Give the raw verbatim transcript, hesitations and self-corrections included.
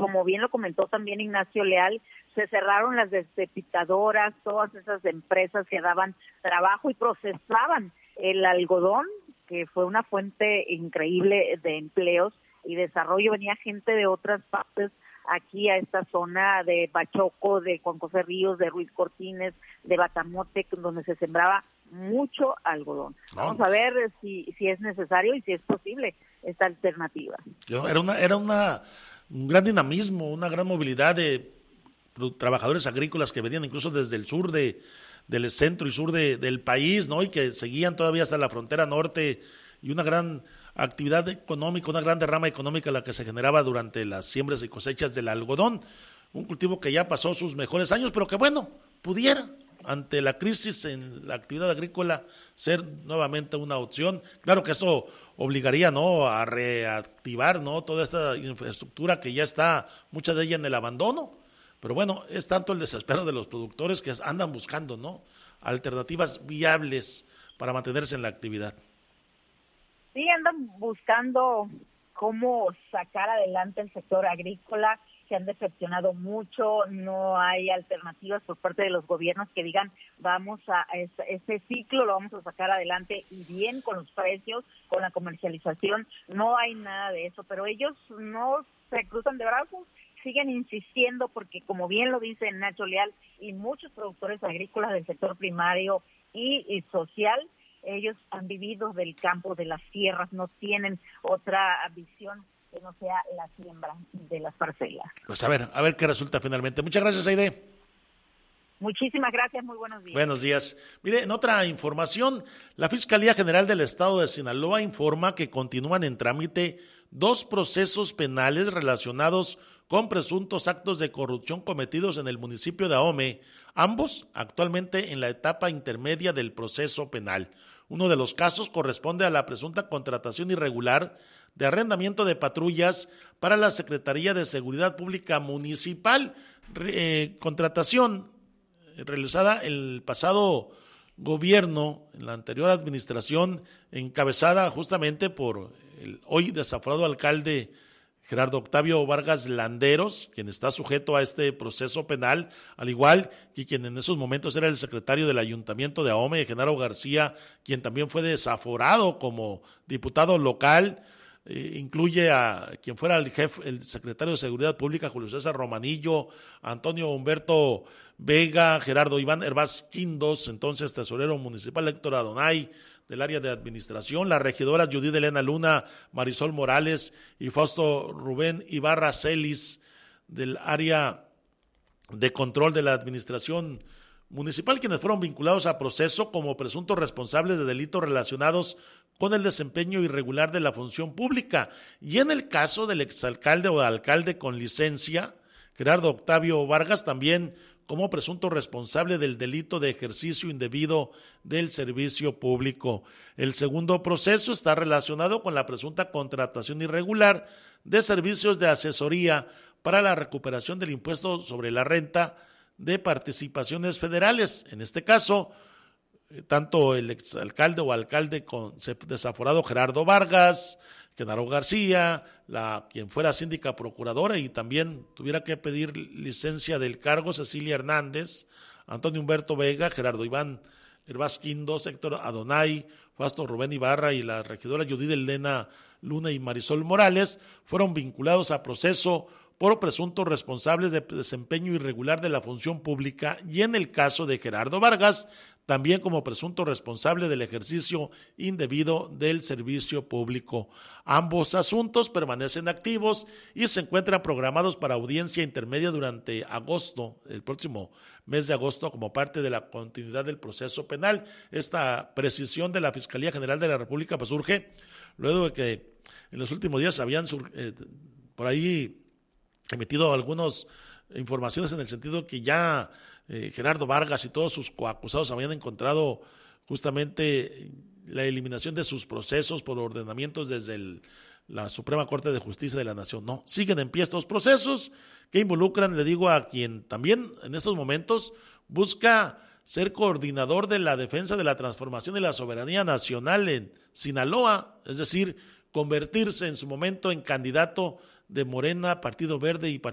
como bien lo comentó también Ignacio Leal, se cerraron las despitadoras, todas esas empresas que daban trabajo y procesaban el algodón, que fue una fuente increíble de empleos y desarrollo. Venía gente de otras partes aquí a esta zona de Pachoco, de Juan José Ríos, de Ruiz Cortines, de Batamote, donde se sembraba mucho algodón. Vamos a ver si si es necesario y si es posible esta alternativa. Era una era una un gran dinamismo, una gran movilidad de trabajadores agrícolas que venían incluso desde el sur de del centro y sur de, del país, ¿no? Y que seguían todavía hasta la frontera norte, y una gran actividad económica, una gran derrama económica la que se generaba durante las siembras y cosechas del algodón, un cultivo que ya pasó sus mejores años, pero que bueno, pudiera, ante la crisis en la actividad agrícola, ser nuevamente una opción. Claro que eso obligaría, ¿no?, a reactivar, ¿no?, toda esta infraestructura que ya está, mucha de ella en el abandono. Pero bueno, es tanto el desespero de los productores que andan buscando, ¿no?, alternativas viables para mantenerse en la actividad. Sí, andan buscando cómo sacar adelante el sector agrícola. Se han decepcionado mucho, no hay alternativas por parte de los gobiernos que digan vamos a este ciclo lo vamos a sacar adelante y bien con los precios, con la comercialización. No hay nada de eso, pero ellos no se cruzan de brazos, siguen insistiendo porque, como bien lo dice Nacho Leal y muchos productores agrícolas del sector primario y, y social, ellos han vivido del campo, de las tierras, no tienen otra visión que no sea la siembra de las parcelas. Pues a ver, a ver qué resulta finalmente. Muchas gracias, Aide. Muchísimas gracias, muy buenos días. Buenos días. Mire, en otra información, la Fiscalía General del Estado de Sinaloa informa que continúan en trámite dos procesos penales relacionados con presuntos actos de corrupción cometidos en el municipio de Ahome, ambos actualmente en la etapa intermedia del proceso penal. Uno de los casos corresponde a la presunta contratación irregular de arrendamiento de patrullas para la Secretaría de Seguridad Pública Municipal, eh, contratación realizada el pasado gobierno, en la anterior administración, encabezada justamente por el hoy desaforado alcalde Gerardo Octavio Vargas Landeros, quien está sujeto a este proceso penal, al igual que quien en esos momentos era el secretario del Ayuntamiento de Ahome, Genaro García, quien también fue desaforado como diputado local. Eh, incluye a quien fuera el jefe, el secretario de Seguridad Pública, Julio César Romanillo, Antonio Humberto Vega, Gerardo Iván Hervás Quindos, entonces tesorero municipal Héctor Adonay, del área de administración, las regidoras Judith Elena Luna, Marisol Morales y Fausto Rubén Ibarra Celis, del área de control de la administración municipal, quienes fueron vinculados a proceso como presuntos responsables de delitos relacionados con el desempeño irregular de la función pública. Y en el caso del exalcalde o alcalde con licencia, Gerardo Octavio Vargas, también como presunto responsable del delito de ejercicio indebido del servicio público. El segundo proceso está relacionado con la presunta contratación irregular de servicios de asesoría para la recuperación del impuesto sobre la renta de participaciones federales. En este caso, tanto el exalcalde o alcalde con desaforado Gerardo Vargas, Genaro García, la quien fuera síndica procuradora y también tuviera que pedir licencia del cargo, Cecilia Hernández, Antonio Humberto Vega, Gerardo Iván Hervás Quindos, Héctor Adonay, Fausto Rubén Ibarra y la regidora Judith Elena Luna y Marisol Morales fueron vinculados a proceso por presuntos responsables de desempeño irregular de la función pública y en el caso de Gerardo Vargas, también como presunto responsable del ejercicio indebido del servicio público. Ambos asuntos permanecen activos y se encuentran programados para audiencia intermedia durante agosto, el próximo mes de agosto, como parte de la continuidad del proceso penal. Esta precisión de la Fiscalía General de la República pues surge luego de que en los últimos días habían eh, por ahí emitido algunas informaciones en el sentido que ya eh, Gerardo Vargas y todos sus coacusados habían encontrado justamente la eliminación de sus procesos por ordenamientos desde el, la Suprema Corte de Justicia de la Nación. No, siguen en pie estos procesos que involucran, le digo, a quien también en estos momentos busca ser coordinador de la defensa de la transformación y la soberanía nacional en Sinaloa, es decir, convertirse en su momento en candidato de Morena, Partido Verde y Partido